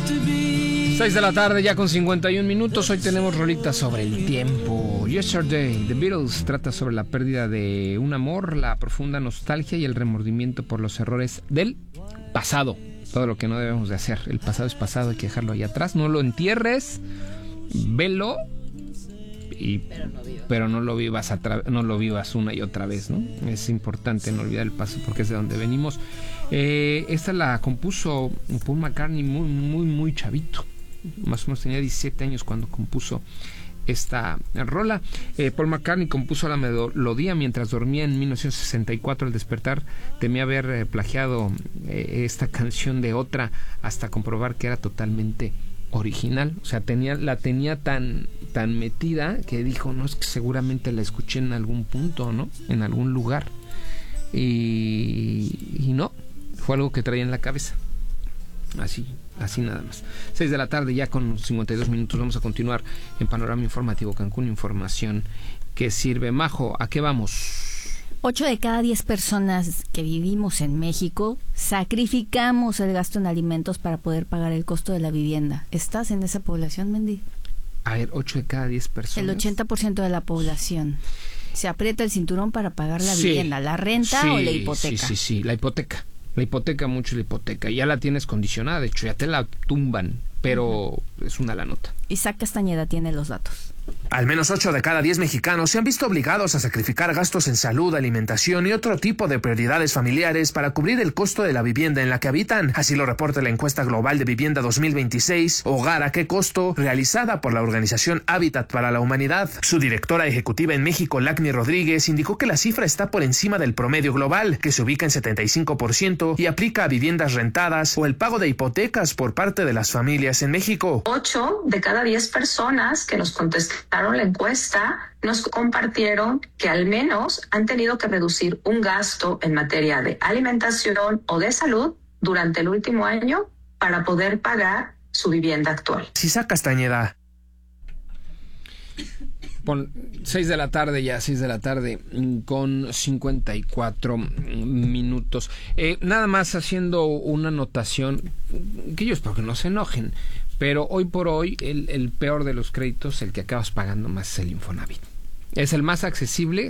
6 de la tarde ya con 51 minutos. Hoy tenemos rolitas sobre el tiempo. Yesterday, The Beatles, trata sobre la pérdida de un amor, la profunda nostalgia y el remordimiento por los errores del pasado. Todo lo que no debemos de hacer. El pasado es pasado, hay que dejarlo ahí atrás. No lo entierres, velo, pero no lo vivas una y otra vez, ¿no? Es importante no olvidar el pasado porque es de donde venimos. Esta la compuso Paul McCartney muy chavito. Más o menos tenía 17 años cuando compuso esta rola. Paul McCartney compuso la melodía mientras dormía en 1964. Al despertar temía haber plagiado esta canción de otra hasta comprobar que era totalmente original. O sea, la tenía tan metida que dijo, no, es que seguramente la escuché en algún punto, ¿no? En algún lugar. Y no, fue algo que traía en la cabeza. Así nada más. 6 de la tarde ya con 52 minutos. Vamos a continuar en Panorama Informativo Cancún. Información que sirve. Majo, ¿a qué vamos? 8 de cada 10 personas que vivimos en México sacrificamos el gasto en alimentos para poder pagar el costo de la vivienda. ¿Estás en esa población, Mendy? A ver, 8 de cada 10 personas. El 80% de la población se aprieta el cinturón para pagar la vivienda, la renta o la hipoteca. Sí, la hipoteca. La hipoteca, mucho la hipoteca. Ya la tienes condicionada, de hecho, ya te la tumban, pero es una la nota. Isaac Castañeda tiene los datos. Al menos 8 de cada 10 mexicanos se han visto obligados a sacrificar gastos en salud, alimentación y otro tipo de prioridades familiares para cubrir el costo de la vivienda en la que habitan. Así lo reporta la encuesta global de vivienda 2026, Hogar a qué costo, realizada por la organización Hábitat para la Humanidad. Su directora ejecutiva en México, Lacni Rodríguez, indicó que la cifra está por encima del promedio global, que se ubica en 75% y aplica a viviendas rentadas o el pago de hipotecas por parte de las familias en México. 8 de cada 10 personas que nos contestaron la encuesta nos compartieron que al menos han tenido que reducir un gasto en materia de alimentación o de salud durante el último año para poder pagar su vivienda actual. Isaac Castañeda. 6 de la tarde con 54 minutos. Nada más haciendo una anotación, que yo espero que no se enojen, pero hoy por hoy el peor de los créditos, el que acabas pagando más, es el Infonavit. Es el más accesible.